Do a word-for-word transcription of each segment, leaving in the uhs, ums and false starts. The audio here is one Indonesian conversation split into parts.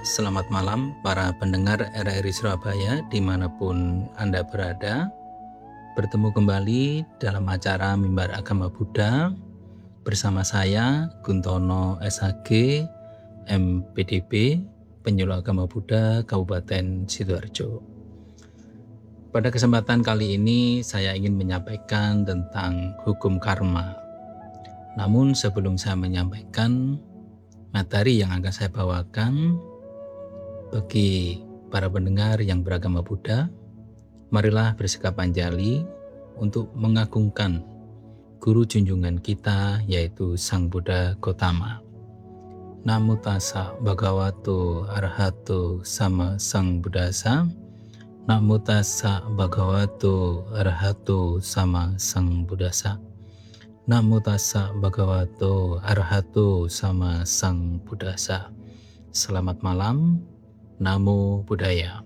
Selamat malam para pendengar R R I Surabaya dimanapun Anda berada. Bertemu kembali dalam acara Mimbar Agama Buddha bersama saya Guntono S H G M P D B, Penyuluh Agama Buddha Kabupaten Sidoarjo. Pada kesempatan kali ini saya ingin menyampaikan tentang hukum karma. Namun sebelum saya menyampaikan materi yang akan saya bawakan, bagi para pendengar yang beragama Buddha, marilah bersikap anjali untuk mengagungkan guru junjungan kita, yaitu Sang Buddha Gotama. Namo tassa bhagavato arahato sama Sang Buddhassa. Namo tassa bhagavato arahato sama Sang Buddhassa. Namo tassa bhagavato arahato sama Sang Buddhassa. Selamat malam. Namo Buddhaya.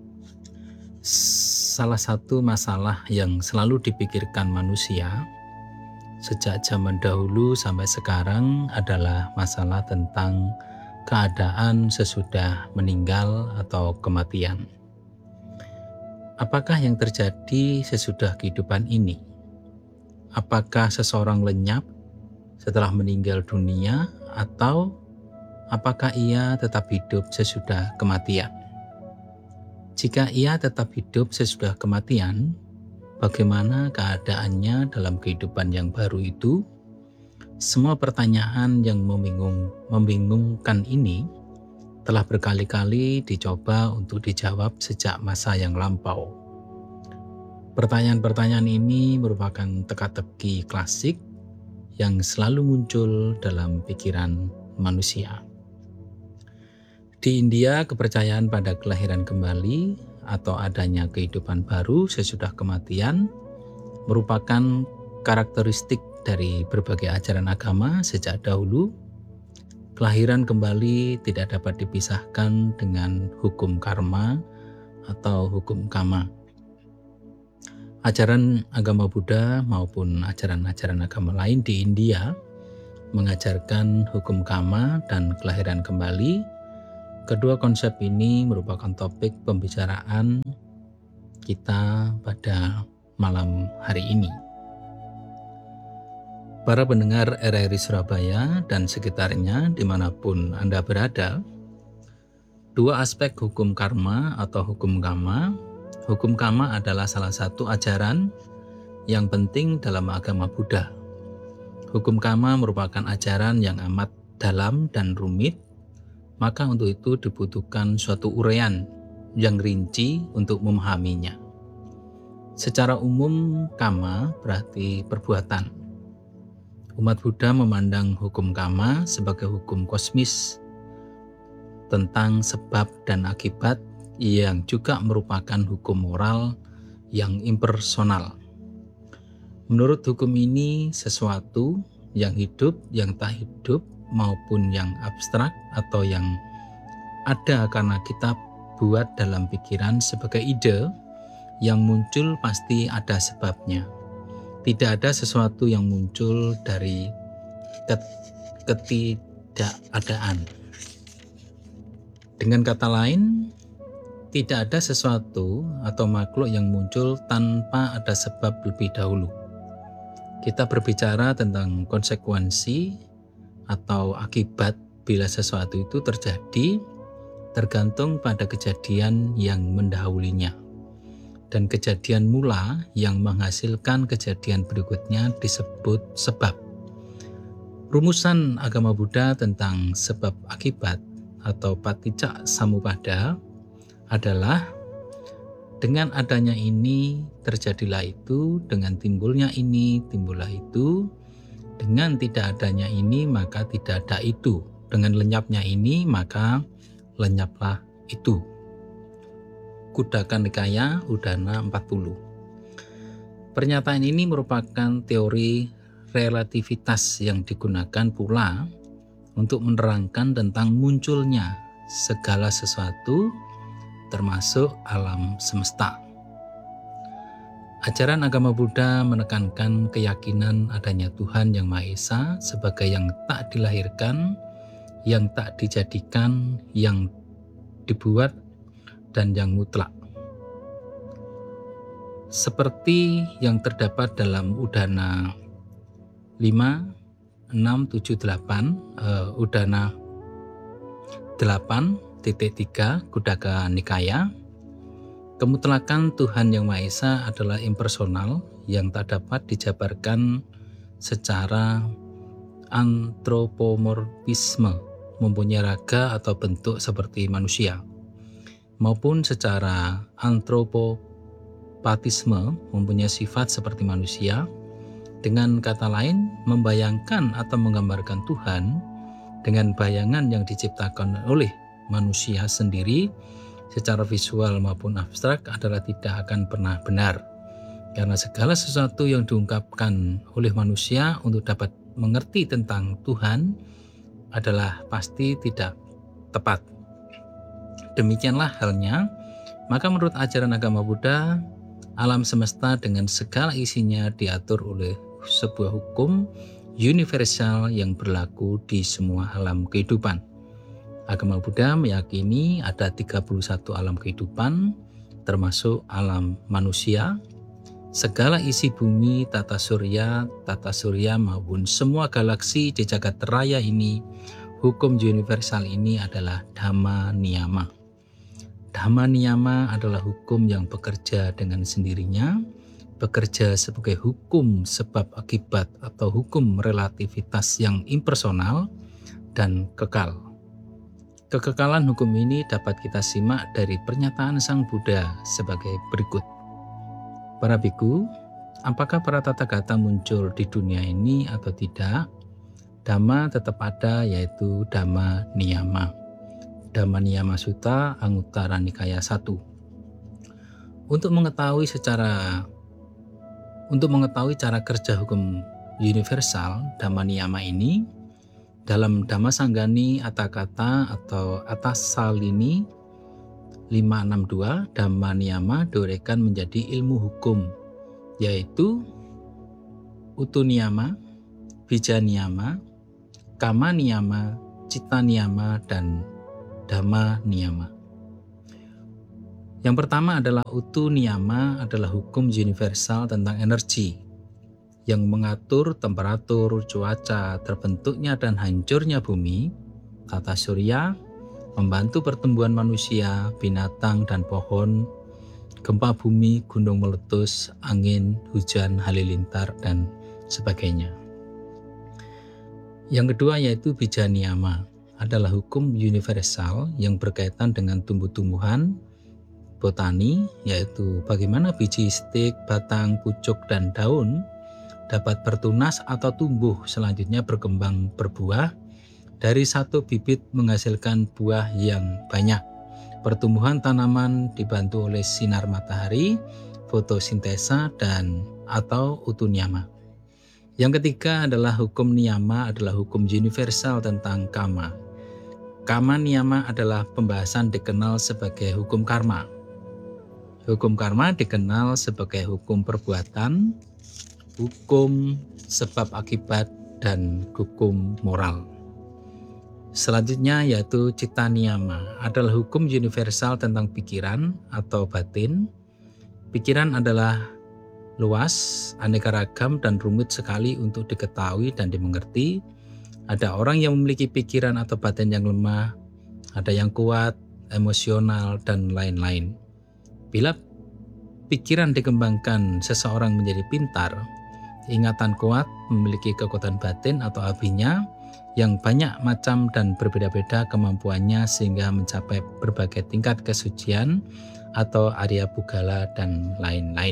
Salah satu masalah yang selalu dipikirkan manusia sejak zaman dahulu sampai sekarang adalah masalah tentang keadaan sesudah meninggal atau kematian. Apakah yang terjadi sesudah kehidupan ini? Apakah seseorang lenyap setelah meninggal dunia, atau apakah ia tetap hidup sesudah kematian? Jika ia tetap hidup sesudah kematian, bagaimana keadaannya dalam kehidupan yang baru itu? Semua pertanyaan yang membingung, membingungkan ini telah berkali-kali dicoba untuk dijawab sejak masa yang lampau. Pertanyaan-pertanyaan ini merupakan teka-teki klasik yang selalu muncul dalam pikiran manusia. Di India, kepercayaan pada kelahiran kembali atau adanya kehidupan baru sesudah kematian merupakan karakteristik dari berbagai ajaran agama sejak dahulu. Kelahiran kembali tidak dapat dipisahkan dengan hukum karma atau hukum kama. Ajaran agama Buddha maupun ajaran-ajaran agama lain di India mengajarkan hukum kama dan kelahiran kembali. Kedua konsep ini merupakan topik pembicaraan kita pada malam hari ini. Para pendengar R R I Surabaya dan sekitarnya dimanapun Anda berada, dua aspek hukum karma atau hukum kama. Hukum kama adalah salah satu ajaran yang penting dalam agama Buddha. Hukum kama merupakan ajaran yang amat dalam dan rumit, maka untuk itu dibutuhkan suatu uraian yang rinci untuk memahaminya. Secara umum, kama berarti perbuatan. Umat Buddha memandang hukum kama sebagai hukum kosmis tentang sebab dan akibat, yang juga merupakan hukum moral yang impersonal. Menurut hukum ini, sesuatu yang hidup, yang tak hidup, maupun yang abstrak atau yang ada karena kita buat dalam pikiran sebagai ide, yang muncul pasti ada sebabnya. Tidak ada sesuatu yang muncul dari ketidakadaan. Dengan kata lain, tidak ada sesuatu atau makhluk yang muncul tanpa ada sebab lebih dahulu. Kita berbicara tentang konsekuensi atau akibat bila sesuatu itu terjadi, tergantung pada kejadian yang mendahulunya. Dan kejadian mula yang menghasilkan kejadian berikutnya disebut sebab. Rumusan agama Buddha tentang sebab akibat atau paticca samuppada adalah dengan adanya ini terjadilah itu, dengan timbulnya ini timbullah itu, dengan tidak adanya ini maka tidak ada itu, dengan lenyapnya ini maka lenyaplah itu. Khuddaka Nikaya Udana empat puluh. Pernyataan ini merupakan teori relativitas yang digunakan pula untuk menerangkan tentang munculnya segala sesuatu termasuk alam semesta. Ajaran agama Buddha menekankan keyakinan adanya Tuhan Yang Maha Esa sebagai yang tak dilahirkan, yang tak dijadikan, yang dibuat dan yang mutlak. Seperti yang terdapat dalam Udana lima, enam, tujuh, delapan, uh, Udana delapan titik tiga Kuddaka Nikaya, kemutlakan Tuhan Yang Maha Esa adalah impersonal yang tak dapat dijabarkan secara antropomorfisme, mempunyai raga atau bentuk seperti manusia, maupun secara antropopatisme, mempunyai sifat seperti manusia. Dengan kata lain, membayangkan atau menggambarkan Tuhan dengan bayangan yang diciptakan oleh manusia sendiri secara visual maupun abstrak adalah tidak akan pernah benar, karena segala sesuatu yang diungkapkan oleh manusia untuk dapat mengerti tentang Tuhan adalah pasti tidak tepat. Demikianlah halnya, maka menurut ajaran agama Buddha, alam semesta dengan segala isinya diatur oleh sebuah hukum universal yang berlaku di semua alam kehidupan. Agama Buddha meyakini ada tiga puluh satu alam kehidupan, termasuk alam manusia, segala isi bumi, tata surya, tata surya maupun semua galaksi di jagat raya ini. Hukum universal ini adalah Dhamma Niyama. Dhamma Niyama adalah hukum yang bekerja dengan sendirinya, bekerja sebagai hukum sebab akibat atau hukum relativitas yang impersonal dan kekal. Kekekalan hukum ini dapat kita simak dari pernyataan Sang Buddha sebagai berikut. Para biku, apakah para tathagata muncul di dunia ini atau tidak? Dhamma tetap ada, yaitu Dhamma Niyama. Dhamma Niyama Sutta Anguttara Nikaya satu. Untuk mengetahui secara Untuk mengetahui cara kerja hukum universal Dhamma Niyama ini, dalam Dhamma Sanggani Atthakatha atau Attasalini lima enam dua, Dhamma Niyama diuraikan menjadi ilmu hukum, yaitu Utu Niyama, Bija Niyama, Kama Niyama, Citta Niyama, dan Dhamma Niyama. Yang pertama adalah Utu Niyama, adalah hukum universal tentang energi yang mengatur temperatur, cuaca, terbentuknya dan hancurnya bumi, tata surya, membantu pertumbuhan manusia, binatang dan pohon, gempa bumi, gunung meletus, angin, hujan, halilintar, dan sebagainya. Yang kedua yaitu Bija Niyama, adalah hukum universal yang berkaitan dengan tumbuh-tumbuhan, botani, yaitu bagaimana biji, stik, batang, pucuk, dan daun dapat bertunas atau tumbuh selanjutnya berkembang berbuah, dari satu bibit menghasilkan buah yang banyak. Pertumbuhan tanaman dibantu oleh sinar matahari, fotosintesa, dan atau Utu Niyama. Yang ketiga adalah hukum niyama, adalah hukum universal tentang kama. Kama niyama adalah pembahasan dikenal sebagai hukum karma. Hukum karma dikenal sebagai hukum perbuatan, hukum sebab akibat, dan hukum moral. Selanjutnya yaitu Citta Niyama, adalah hukum universal tentang pikiran atau batin. Pikiran adalah luas, aneka ragam, dan rumit sekali untuk diketahui dan dimengerti. Ada orang yang memiliki pikiran atau batin yang lemah, ada yang kuat, emosional, dan lain-lain. Bila pikiran dikembangkan, seseorang menjadi pintar. Ingatan kuat, memiliki kekuatan batin atau abinya yang banyak macam dan berbeda-beda kemampuannya sehingga mencapai berbagai tingkat kesucian atau Arya Pugala dan lain-lain.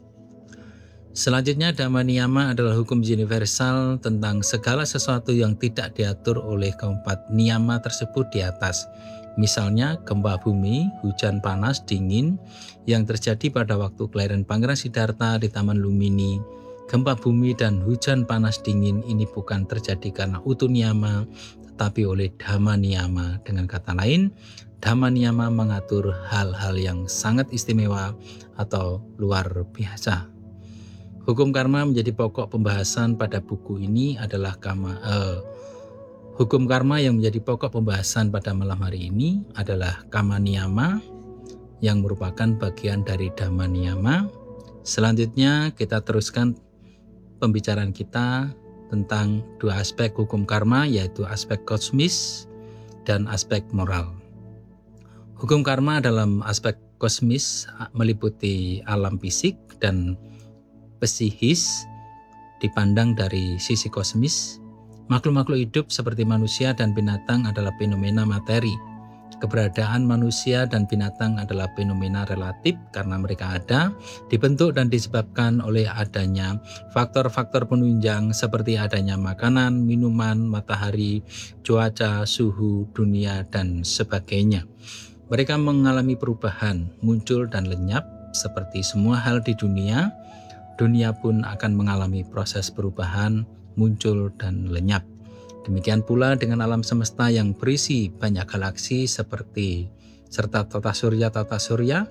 Selanjutnya Dhamma Niyama adalah hukum universal tentang segala sesuatu yang tidak diatur oleh keempat niyama tersebut di atas. Misalnya gempa bumi, hujan panas, dingin yang terjadi pada waktu kelahiran Pangeran Siddhartha di Taman Lumini. Gempa bumi dan hujan panas dingin ini bukan terjadi karena Utu Niyama, tetapi oleh Dhamma Niyama. Dengan kata lain, Dhamma Niyama mengatur hal-hal yang sangat istimewa atau luar biasa. Hukum karma menjadi pokok pembahasan pada buku ini adalah kama, eh, Hukum karma yang menjadi pokok pembahasan pada malam hari ini adalah Kama Niyama yang merupakan bagian dari Dhamma Niyama. Selanjutnya kita teruskan pembicaraan kita tentang dua aspek hukum karma, yaitu aspek kosmis dan aspek moral. Hukum karma dalam aspek kosmis meliputi alam fisik dan psikis dipandang dari sisi kosmis. Makhluk-makhluk hidup seperti manusia dan binatang adalah fenomena materi. Keberadaan manusia dan binatang adalah fenomena relatif karena mereka ada, dibentuk dan disebabkan oleh adanya faktor-faktor penunjang seperti adanya makanan, minuman, matahari, cuaca, suhu, dunia, dan sebagainya. Mereka mengalami perubahan, muncul dan lenyap seperti semua hal di dunia. Dunia pun akan mengalami proses perubahan, muncul dan lenyap. Demikian pula dengan alam semesta yang berisi banyak galaksi seperti serta tata surya-tata surya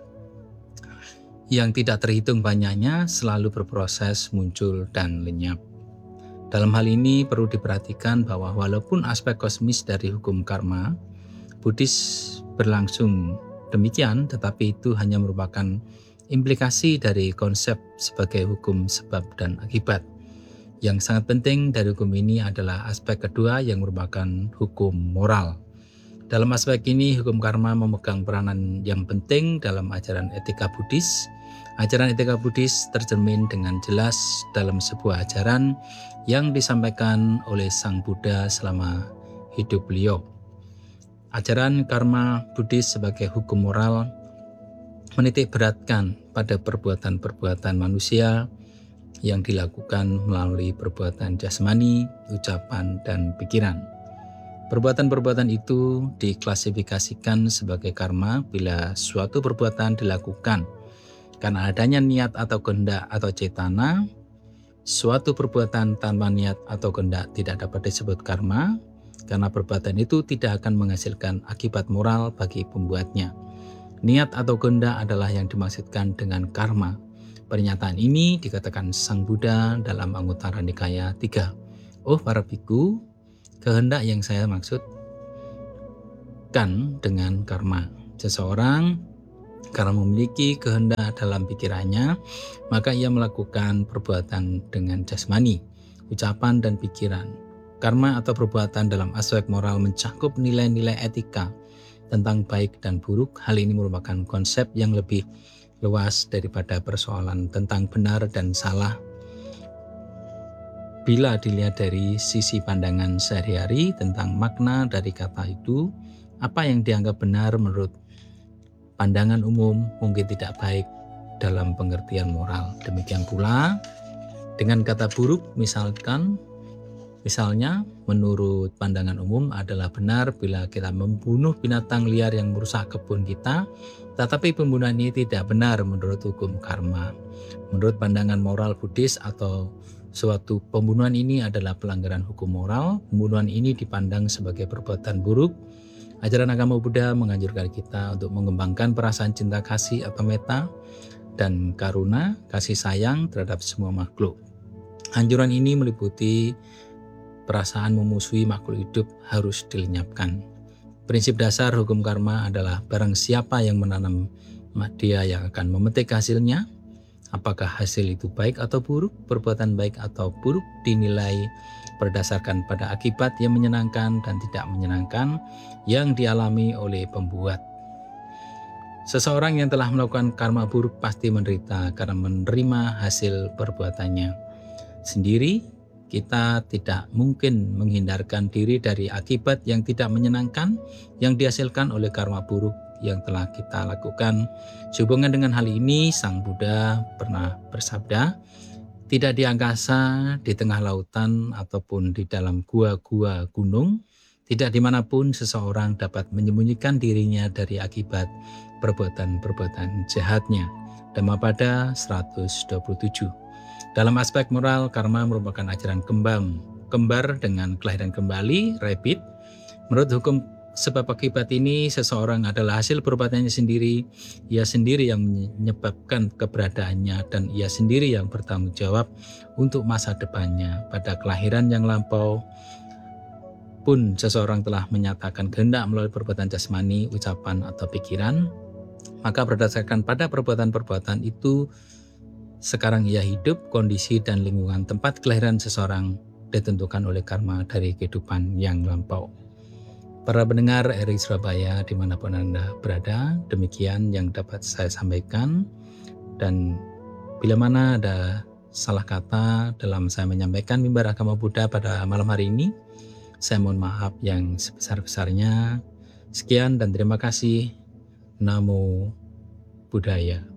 yang tidak terhitung banyaknya selalu berproses muncul dan lenyap. Dalam hal ini perlu diperhatikan bahwa walaupun aspek kosmis dari hukum karma Buddhis berlangsung demikian, tetapi itu hanya merupakan implikasi dari konsep sebagai hukum sebab dan akibat. Yang sangat penting dari hukum ini adalah aspek kedua yang merupakan hukum moral. Dalam aspek ini, hukum karma memegang peranan yang penting dalam ajaran etika Buddhis. Ajaran etika Buddhis tercermin dengan jelas dalam sebuah ajaran yang disampaikan oleh Sang Buddha selama hidup beliau. Ajaran karma Buddhis sebagai hukum moral menitik beratkan pada perbuatan-perbuatan manusia yang dilakukan melalui perbuatan jasmani, ucapan, dan pikiran. Perbuatan-perbuatan itu diklasifikasikan sebagai karma bila suatu perbuatan dilakukan karena adanya niat atau kehendak atau cetana. Suatu perbuatan tanpa niat atau kehendak tidak dapat disebut karma karena perbuatan itu tidak akan menghasilkan akibat moral bagi pembuatnya. Niat atau kehendak adalah yang dimaksudkan dengan karma. Pernyataan ini dikatakan Sang Buddha dalam Anguttara Nikaya tiga. Oh para biku, kehendak yang saya maksudkan dengan karma. Seseorang karena memiliki kehendak dalam pikirannya, maka ia melakukan perbuatan dengan jasmani, ucapan, dan pikiran. Karma atau perbuatan dalam aspek moral mencakup nilai-nilai etika tentang baik dan buruk. Hal ini merupakan konsep yang lebih luas daripada persoalan tentang benar dan salah. Bila dilihat dari sisi pandangan sehari-hari tentang makna dari kata itu, apa yang dianggap benar menurut pandangan umum mungkin tidak baik dalam pengertian moral. Demikian pula dengan kata buruk, misalkan Misalnya, menurut pandangan umum adalah benar bila kita membunuh binatang liar yang merusak kebun kita, tetapi pembunuhan ini tidak benar menurut hukum karma. Menurut pandangan moral Buddhis atau suatu pembunuhan ini adalah pelanggaran hukum moral, pembunuhan ini dipandang sebagai perbuatan buruk. Ajaran agama Buddha menganjurkan kita untuk mengembangkan perasaan cinta kasih atau metta dan karuna, kasih sayang terhadap semua makhluk. Anjuran ini meliputi perasaan memusuhi makhluk hidup harus dilenyapkan. Prinsip dasar hukum karma adalah barang siapa yang menanam, dia yang akan memetik hasilnya. Apakah hasil itu baik atau buruk, perbuatan baik atau buruk dinilai berdasarkan pada akibat yang menyenangkan dan tidak menyenangkan yang dialami oleh pembuat. Seseorang yang telah melakukan karma buruk pasti menderita karena menerima hasil perbuatannya sendiri. Kita tidak mungkin menghindarkan diri dari akibat yang tidak menyenangkan yang dihasilkan oleh karma buruk yang telah kita lakukan. Sehubungan dengan hal ini, Sang Buddha pernah bersabda, tidak di angkasa, di tengah lautan, ataupun di dalam gua-gua gunung, tidak dimanapun seseorang dapat menyembunyikan dirinya dari akibat perbuatan-perbuatan jahatnya. Dhammapada seratus dua puluh tujuh. Dalam aspek moral, karma merupakan ajaran kembang, kembar dengan kelahiran kembali, rebirth. Menurut hukum sebab akibat ini, seseorang adalah hasil perbuatannya sendiri, ia sendiri yang menyebabkan keberadaannya, dan ia sendiri yang bertanggung jawab untuk masa depannya. Pada kelahiran yang lampau, pun seseorang telah menyatakan kehendak melalui perbuatan jasmani, ucapan, atau pikiran, maka berdasarkan pada perbuatan-perbuatan itu, sekarang ia hidup, kondisi dan lingkungan tempat kelahiran seseorang ditentukan oleh karma dari kehidupan yang lampau. Para pendengar R R I Surabaya dimanapun Anda berada, demikian yang dapat saya sampaikan. Dan bila mana ada salah kata dalam saya menyampaikan mimbar agama Buddha pada malam hari ini, saya mohon maaf yang sebesar-besarnya. Sekian dan terima kasih. Namo Buddhaya.